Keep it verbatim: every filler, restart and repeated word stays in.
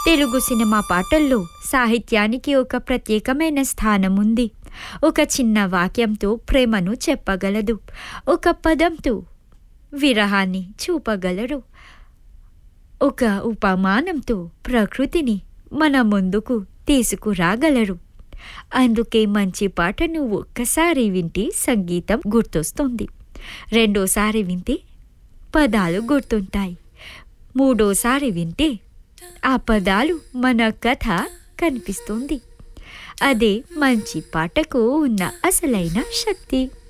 Telugu cinema పాటల్లో సాహిత్యానికి ఒక ప్రత్యేకమైన స్థానం ఉంది. ఒక చిన్న వాక్యంతో ప్రేమను చెప్పగలదు. ఒక పదంతో విరహాన్ని చూపగలరు. ఒక ఉపమానంతో ప్రకృతిని మన ముందుకు తీసుకురాగలరు. అందుకే మంచి పాటను ఒక్కసారి వింటే సంగీతం గుర్తొస్తుంది, రెండోసారి వింటే పదాలు గుర్తుంటాయి, మూడోసారి వింటే ఆ పదాలు మన కథ కనిపిస్తుంది. అదే మంచి పాటకు ఉన్న అసలైన శక్తి.